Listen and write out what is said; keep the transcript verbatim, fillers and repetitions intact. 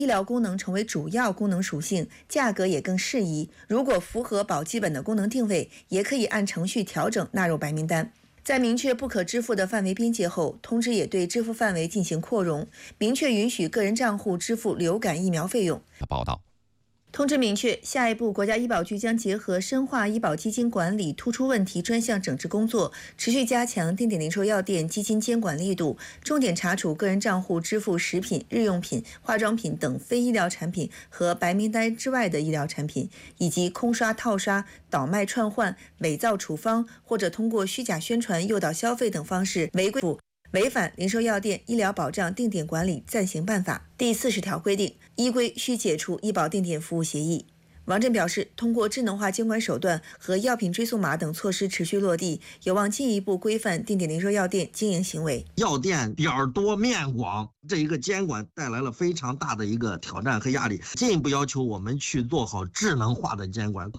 医疗功能成为主要功能属性，价格也更适宜。如果符合保基本的功能定位，也可以按程序调整纳入白名单。在明确不可支付的范围边界后，通知也对支付范围进行扩容，明确允许个人账户支付流感疫苗费用。 报道。 通知明确，下一步国家医保局将结合深化医保基金管理突出问题专项整治工作，持续加强定点零售药店基金监管力度，重点查处个人账户支付食品、日用品、化妆品等非医疗产品和白名单之外的医疗产品，以及空刷、套刷、倒卖、串换、伪造处方或者通过虚假宣传诱导消费等方式违规违反零售药店医疗保障定点管理暂行办法第四十条规定，依规需解除医保定点服务协议。王震表示，通过智能化监管手段和药品追溯码等措施持续落地，有望进一步规范定点零售药店经营行为。 药店点儿多面广，这一个监管带来了非常大的一个挑战和压力，进一步要求我们去做好智能化的监管，